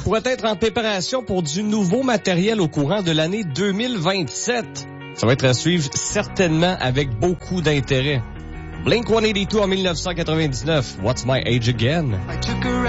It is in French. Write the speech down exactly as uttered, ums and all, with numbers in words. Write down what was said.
pourrait être en préparation pour du nouveau matériel au courant de l'année deux mille vingt-sept. Ça va être à suivre certainement avec beaucoup d'intérêt. Blink cent quatre-vingt-douze en dix-neuf cent quatre-vingt-dix-neuf. What's my age again?